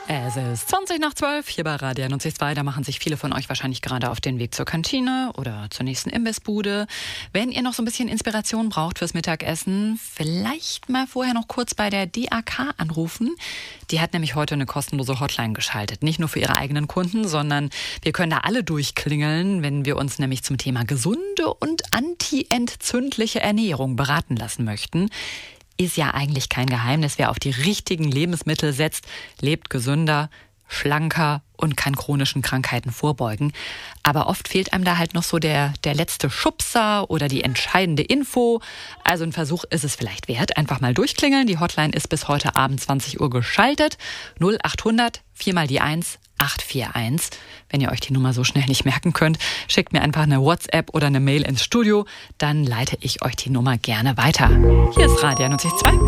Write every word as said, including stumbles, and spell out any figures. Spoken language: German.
Es ist zwanzig nach zwölf hier bei Radio neunzig Komma zwei. Da machen sich viele von euch wahrscheinlich gerade auf den Weg zur Kantine oder zur nächsten Imbissbude. Wenn ihr noch so ein bisschen Inspiration braucht fürs Mittagessen, vielleicht mal vorher noch kurz bei der D A K anrufen. Die hat nämlich heute eine kostenlose Hotline geschaltet. Nicht nur für ihre eigenen Kunden, sondern wir können da alle durchklingeln, wenn wir uns nämlich zum Thema gesunde und anti-entzündliche Ernährung beraten lassen möchten. Ist ja eigentlich kein Geheimnis, wer auf die richtigen Lebensmittel setzt, lebt gesünder, schlanker und kann chronischen Krankheiten vorbeugen. Aber oft fehlt einem da halt noch so der, der letzte Schubser oder die entscheidende Info. Also ein Versuch ist es vielleicht wert. Einfach mal durchklingeln. Die Hotline ist bis heute Abend zwanzig Uhr geschaltet. null achthundert vier mal die eins acht vier eins. Wenn ihr euch die Nummer so schnell nicht merken könnt, schickt mir einfach eine WhatsApp oder eine Mail ins Studio. Dann leite ich euch die Nummer gerne weiter. Hier ist Radio neunzig Komma zwei.